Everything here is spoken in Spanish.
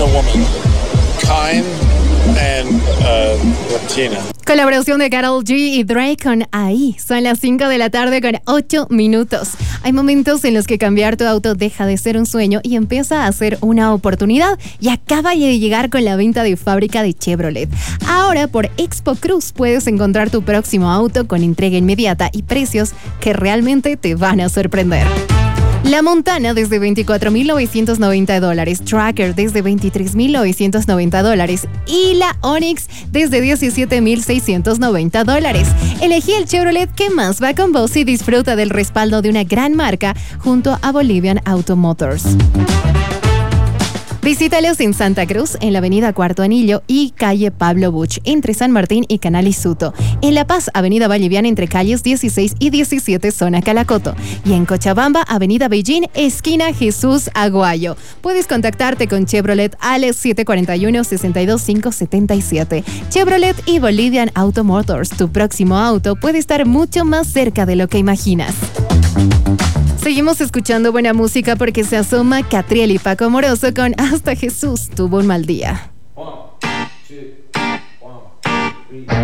woman, kind and Latina. Colaboración de Karol G y Drake con Ahí. Son las 5 de la tarde con 8 minutos. Hay momentos en los que cambiar tu auto deja de ser un sueño y empieza a ser una oportunidad. Y acaba de llegar con la venta de fábrica de Chevrolet. Ahora por Expo Cruz puedes encontrar tu próximo auto con entrega inmediata y precios que realmente te van a sorprender. La Montana desde $24,990, Tracker desde $23,990 y la Onix desde $17,690. Elegí el Chevrolet que más va con vos y disfruta del respaldo de una gran marca junto a Bolivian Auto Motors. Visítalos en Santa Cruz, en la avenida Cuarto Anillo y calle Pablo Buch, entre San Martín y Canal Isuto. En La Paz, avenida Valliviana, entre calles 16 y 17, zona Calacoto. Y en Cochabamba, avenida Beijing, esquina Jesús Aguayo. Puedes contactarte con Chevrolet al 741-62577. Chevrolet y Bolivian Auto Motors. Tu próximo auto puede estar mucho más cerca de lo que imaginas. Seguimos escuchando buena música porque se asoma Catriel y Paco Amoroso con Hasta Jesús tuvo un mal día.